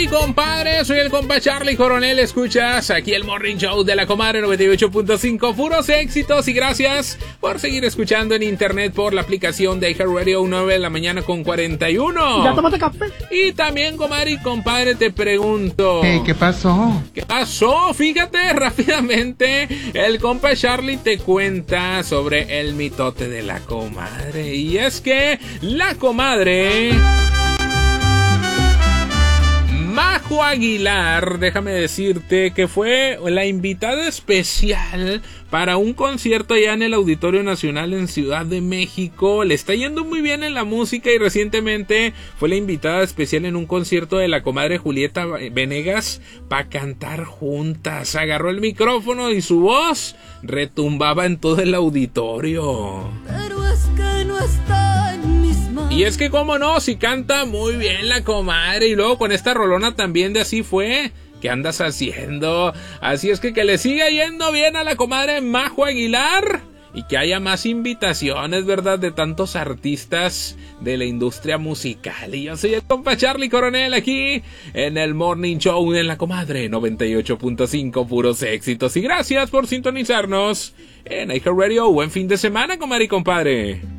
y compadre, soy el compa Charlie Coronel. Escuchas aquí el Morning Show de la Comadre 98.5, puros éxitos. Y gracias por seguir escuchando en internet por la aplicación de iHeartRadio. 9 de la mañana con 41. ¿Ya tomaste café? Y también, comadre y compadre, te pregunto, ¿Qué pasó? ¿qué pasó? Fíjate, rápidamente, el compa Charlie te cuenta sobre el mitote de la comadre. Y es que la comadre Majo Aguilar, déjame decirte que fue la invitada especial para un concierto allá en el Auditorio Nacional en Ciudad de México. Le está yendo muy bien en la música y recientemente fue la invitada especial en un concierto de la comadre Julieta Venegas para cantar juntas. Agarró el micrófono y su voz retumbaba en todo el auditorio. Pero es que no está en mis manos. Y es que cómo no, si canta muy bien la comadre. Y luego con esta rolona también de Así Fue. ¿Qué andas haciendo? Así es que le siga yendo bien a la comadre Majo Aguilar. Y que haya más invitaciones, ¿verdad? De tantos artistas de la industria musical. Y yo soy el compa Charlie Coronel aquí en el Morning Show de la Comadre 98.5, puros éxitos. Y gracias por sintonizarnos en iHeartRadio. Buen fin de semana, comadre y compadre.